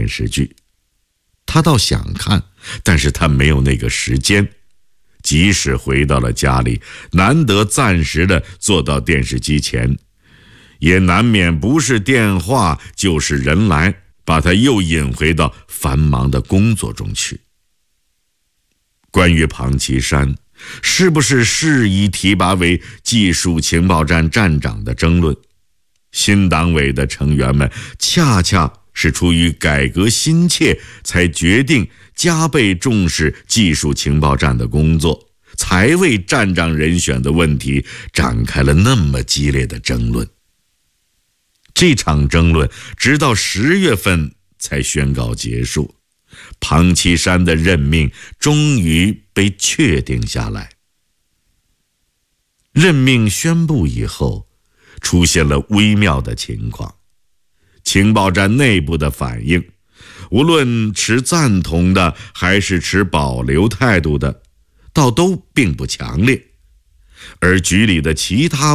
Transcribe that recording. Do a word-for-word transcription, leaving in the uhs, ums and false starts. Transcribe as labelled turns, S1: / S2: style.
S1: 电视剧。他倒想看，但是他没有那个时间。即使回到了家里，难得暂时的坐到电视机前，也难免不是电话就是人来，把他又引回到繁忙的工作中去。关于庞其山是不是适宜提拔为技术情报站站长的争论，新党委的成员们恰恰是出于改革心切，才决定加倍重视技术情报站的工作，才为站长人选的问题展开了那么激烈的争论。这场争论直到十月份才宣告结束，庞其山的任命终于被确定下来。任命宣布以后，出现了微妙的情况。情报站内部的反应，无论持赞同的还是持保留态度的，倒都并不强烈。而局里的其他